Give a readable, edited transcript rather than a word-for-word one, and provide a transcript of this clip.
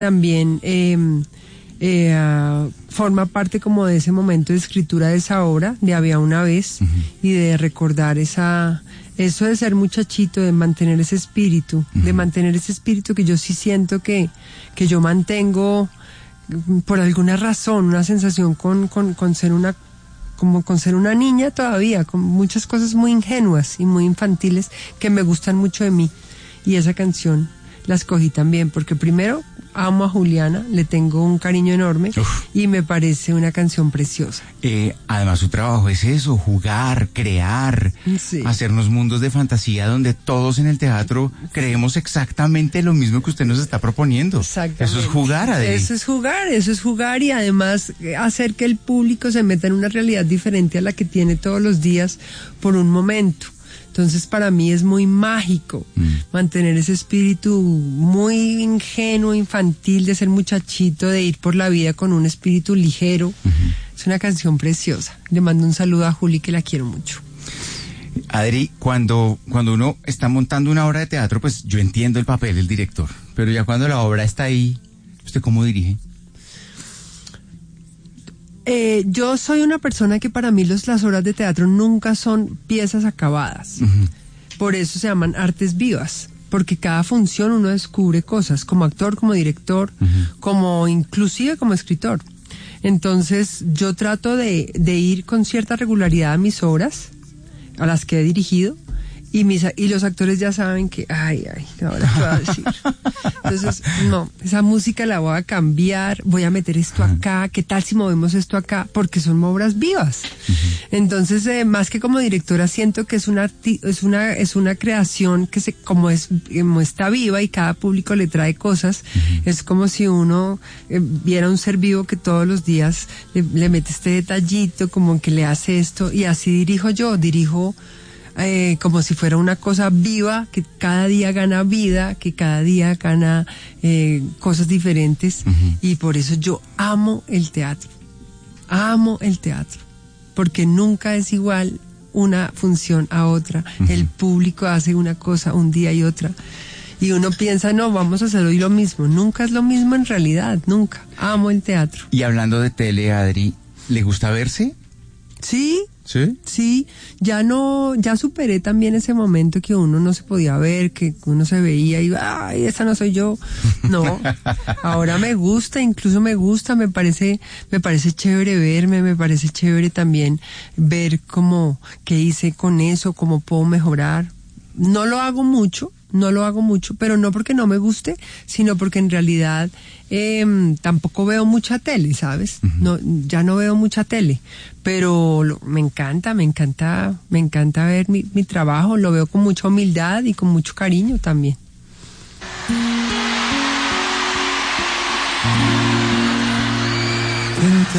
también forma parte como de ese momento de escritura de esa obra, de Había una vez, y de recordar eso de ser muchachito, de mantener ese espíritu, que yo sí siento que yo mantengo por alguna razón, una sensación con ser con ser una niña todavía, con muchas cosas muy ingenuas y muy infantiles que me gustan mucho de mí. Y esa canción la escogí también porque primero amo a Juliana, le tengo un cariño enorme. Y me parece una canción preciosa. Además su trabajo es eso, jugar, crear, hacernos mundos de fantasía donde todos en el teatro creemos exactamente lo mismo que usted nos está proponiendo. Exactamente. Eso es jugar, Adri. Eso es jugar y además hacer que el público se meta en una realidad diferente a la que tiene todos los días por un momento. Entonces para mí es muy mágico mantener ese espíritu muy ingenuo, infantil, de ser muchachito, de ir por la vida con un espíritu ligero. Es una canción preciosa. Le mando un saludo a Juli, que la quiero mucho. Adri, cuando uno está montando una obra de teatro, pues yo entiendo el papel del director, pero ya cuando la obra está ahí, ¿usted cómo dirige? Yo soy una persona que para mí las obras de teatro nunca son piezas acabadas. Por eso se llaman artes vivas, porque cada función uno descubre cosas, como actor, como director, como inclusive como escritor. Entonces yo trato de ir con cierta regularidad a mis obras, a las que he dirigido, y los actores ya saben que, ahora qué voy a decir. Entonces, no, esa música la voy a cambiar, voy a meter esto acá, ¿qué tal si movemos esto acá? Porque son obras vivas. Entonces, más que como directora, siento que es una creación que como está viva y cada público le trae cosas. Es como si uno viera un ser vivo que todos los días le mete este detallito, como que le hace esto, y así dirijo como si fuera una cosa viva, que cada día gana vida, que cada día gana cosas diferentes. Y por eso yo amo el teatro, porque nunca es igual una función a otra. El público hace una cosa un día y otra, y uno piensa, no, vamos a hacer hoy lo mismo. Nunca es lo mismo en realidad, nunca. Amo el teatro. Y hablando de tele, Adri, ¿le gusta verse? Sí. ¿Sí? Sí, ya superé también ese momento que uno no se podía ver, que uno se veía y, esa no soy yo. No, ahora me gusta, me parece chévere verme, me parece chévere también ver qué hice con eso, cómo puedo mejorar. No lo hago mucho, pero no porque no me guste, sino porque en realidad tampoco veo mucha tele, ¿sabes? No, ya no veo mucha tele, pero me encanta ver mi trabajo, lo veo con mucha humildad y con mucho cariño también.